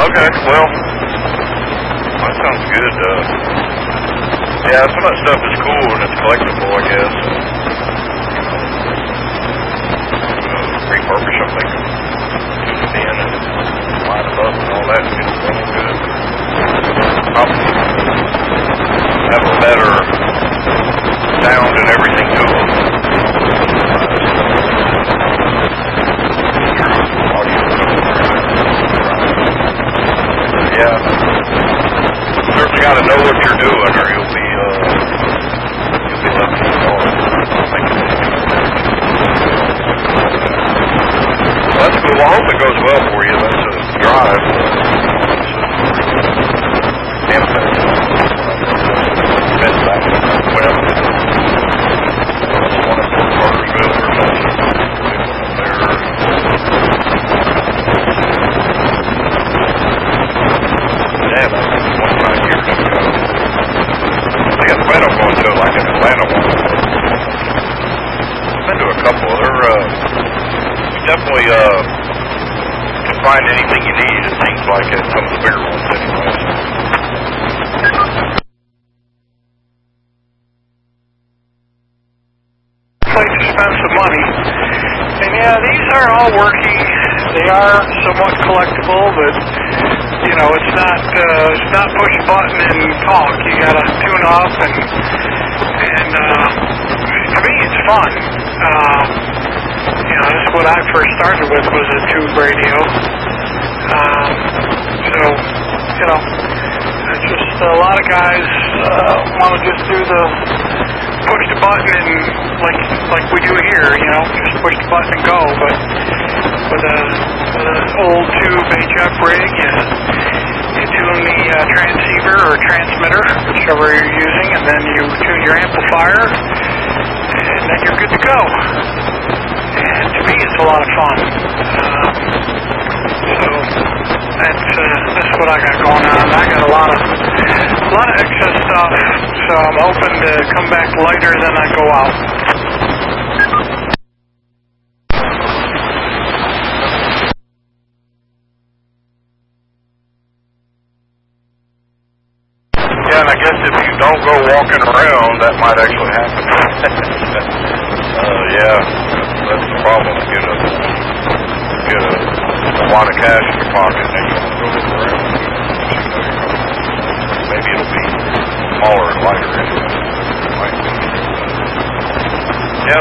Okay, well, that sounds good. Yeah, some of that stuff is cool and it's collectible, I guess. Repurpose something, tune it in and line it up and all that and get it running good. Probably have a better sound and everything to them. Yeah, certainly got to know what you're doing, or you'll be left in the dark. Well, that's cool. Well, I hope it goes well for you. That's a drive. Campsite. Well, one of Fort Cartersville or something. Yeah, that's 25 years ago. They got Atlanta going to like an Atlanta one. I've been to a couple. You definitely can find anything you need, it seems like, at some of the bigger ones anyways. Place to spend some money. And yeah, these are all working. They are somewhat collectible, but you know, it's not push a button and talk. You gotta tune up and to me it's fun. You know, this is what I first started with was a tube radio. So, you know, it's just a lot of guys want to just do the push the button and like we do here, you know, just push the button and go. But with an old tube HF rig, you tune the transceiver or transmitter, whichever you're using, and then you tune your amplifier, and then you're good to go. And to me, it's a lot of fun. So that's what I got going on. I got a lot of excess stuff, so I'm hoping to come back lighter than I go out. Yeah, and I guess if you don't go walking around, that might actually happen. Yeah, that's the problem. Get a lot of cash in your pocket, and then you don't go look around. Maybe it'll be smaller and lighter anyway.